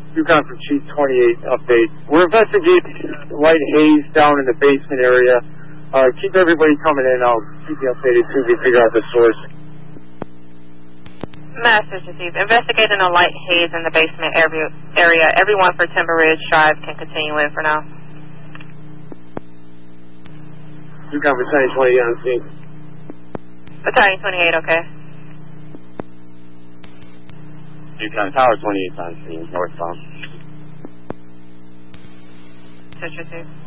Yukon from Chief 28 update. We're investigating light haze down in the basement area. Keep everybody coming in. I'll keep you updated as soon as we figure out the source. Message received. Investigating a light haze in the basement area. Everyone for Timber Ridge Drive can continue in for now. Yukon Battalion 28 on scene. Battalion 28, okay. Yukon Tower 28 on scene, northbound. Message received.